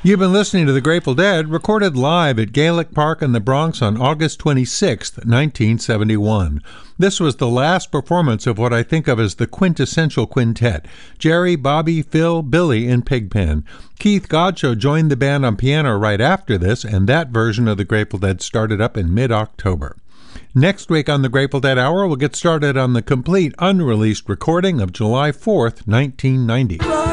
You've been listening to The Grateful Dead, recorded live at Gaelic Park in the Bronx on August 26, 1971. This was the last performance of what I think of as the quintessential quintet: Jerry, Bobby, Phil, Billy, and Pigpen. Keith Godchaux joined the band on piano right after this, and that version of The Grateful Dead started up in mid-October. Next week on the Grateful Dead Hour, we'll get started on the complete unreleased recording of July 4th, 1990.